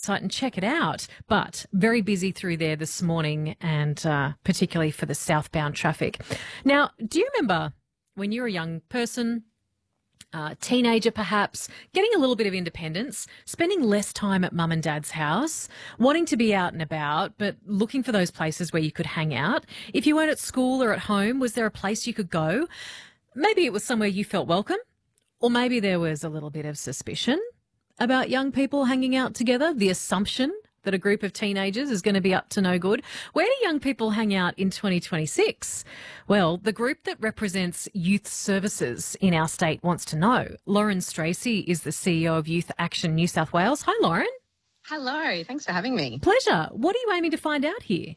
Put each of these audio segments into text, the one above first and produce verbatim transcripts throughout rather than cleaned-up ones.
website and check it out. But very busy through there this morning, and uh, particularly for the southbound traffic. Now, do you remember when you were a young person, uh, teenager perhaps, getting a little bit of independence, spending less time at mum and dad's house, wanting to be out and about, but looking for those places where you could hang out? If you weren't at school or at home, was there a place you could go? Maybe it was somewhere you felt welcome, or maybe there was a little bit of suspicion about young people hanging out together, the assumption that a group of teenagers is going to be up to no good. Where do young people hang out in twenty twenty-six? Well, the group that represents youth services in our state wants to know. Lauren Stracey is the C E O of Youth Action New South Wales. Hi, Lauren. Hello. Thanks for having me. Pleasure. What are you aiming to find out here?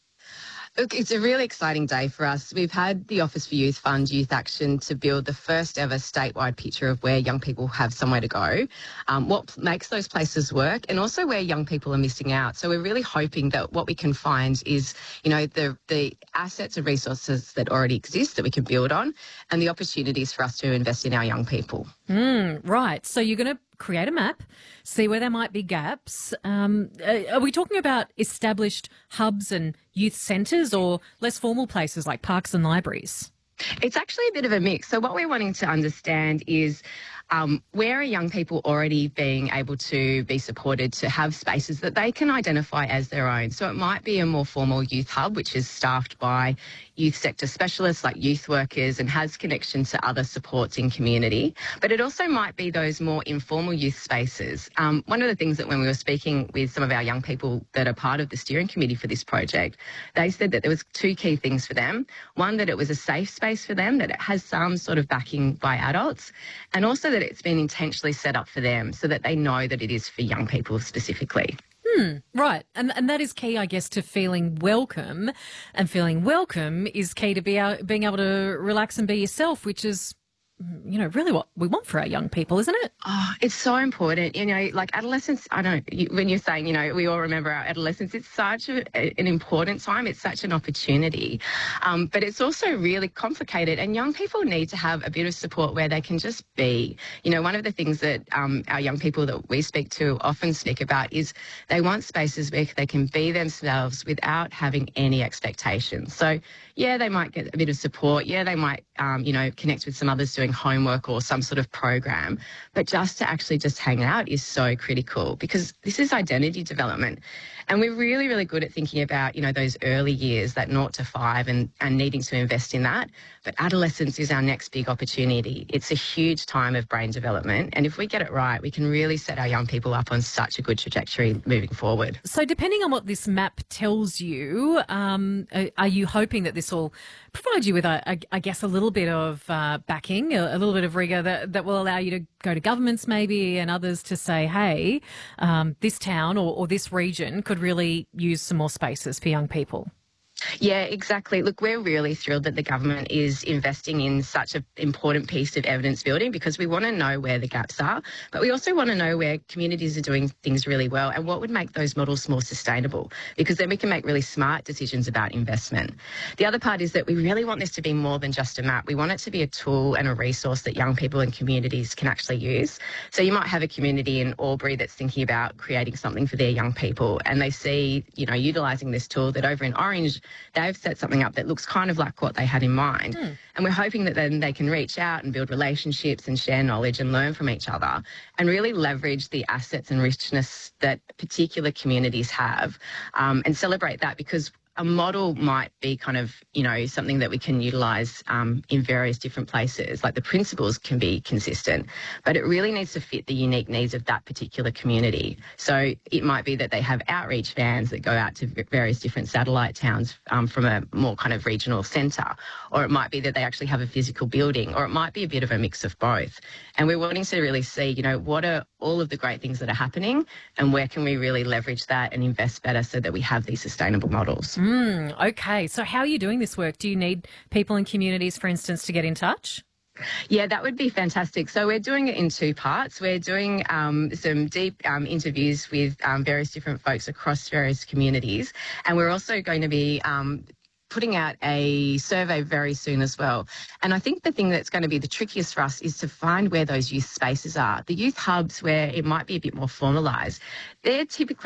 Look, it's a really exciting day for us. We've had the Office for Youth Fund, Youth Action, to build the first ever statewide picture of where young people have somewhere to go, um, what makes those places work, and also where young people are missing out. So we're really hoping that what we can find is, you know, the, the assets and resources that already exist that we can build on, and the opportunities for us to invest in our young people. Mm, right. So you're going to create a map, see where there might be gaps. Um, are we talking about established hubs and youth centres, or less formal places like parks and libraries? It's actually a bit of a mix. So what we're wanting to understand is um, where are young people already being able to be supported to have spaces that they can identify as their own. So it might be a more formal youth hub, which is staffed by youth sector specialists like youth workers and has connection to other supports in community. But it also might be those more informal youth spaces. Um, one of the things that when we were speaking with some of our young people that are part of the steering committee for this project, they said that there was two key things for them. One, that it was a safe space for them, that it has some sort of backing by adults, and also that it's been intentionally set up for them so that they know that it is for young people specifically. Hmm, right. And and that is key, I guess, to feeling welcome. And feeling welcome is key to be out, being able to relax and be yourself, which is, you know, really what we want for our young people, isn't it? Oh, it's so important. You know, like adolescence, I know you, when you're saying, you know, we all remember our adolescence, it's such a, an important time. It's such an opportunity. Um, but it's also really complicated, and young people need to have a bit of support where they can just be. You know, one of the things that um, our young people that we speak to often speak about is they want spaces where they can be themselves without having any expectations. So, yeah, they might get a bit of support. Yeah, they might, um, you know, connect with some others doing homework or some sort of program, but just to actually just hang out is so critical, because this is identity development, and we're really, really good at thinking about, you know, those early years, that naught to five, and, and needing to invest in that. But adolescence is our next big opportunity. It's a huge time of brain development, and if we get it right, we can really set our young people up on such a good trajectory moving forward. So depending on what this map tells you, um, are you hoping that this will provide you with, a, a, I guess, a little bit of uh, backing, a, a little bit of rigour that, that will allow you to go to governments maybe and others to say, hey, um, this town or, or this region could really use some more spaces for young people? Yeah, exactly. Look, we're really thrilled that the government is investing in such an important piece of evidence building, because we want to know where the gaps are, but we also want to know where communities are doing things really well and what would make those models more sustainable, because then we can make really smart decisions about investment. The other part is that we really want this to be more than just a map. We want it to be a tool and a resource that young people and communities can actually use. So you might have a community in Albury that's thinking about creating something for their young people, and they see, you know, utilising this tool that over in Orange, they've set something up that looks kind of like what they had in mind. Mm. And we're hoping that then they can reach out and build relationships and share knowledge and learn from each other and really leverage the assets and richness that particular communities have, um, and celebrate that, because a model might be kind of, you know, something that we can utilise um, in various different places. Like the principles can be consistent, but it really needs to fit the unique needs of that particular community. So it might be that they have outreach vans that go out to various different satellite towns um, from a more kind of regional centre, or it might be that they actually have a physical building, or it might be a bit of a mix of both. And we're wanting to really see, you know, what are all of the great things that are happening and where can we really leverage that and invest better so that we have these sustainable models. Mm, okay. So how are you doing this work? Do you need people in communities, for instance, to get in touch? Yeah, that would be fantastic. So we're doing it in two parts. We're doing um, some deep um, interviews with um, various different folks across various communities, and we're also going to be um, putting out a survey very soon as well. And I think the thing that's going to be the trickiest for us is to find where those youth spaces are. The youth hubs, where it might be a bit more formalised, they're typically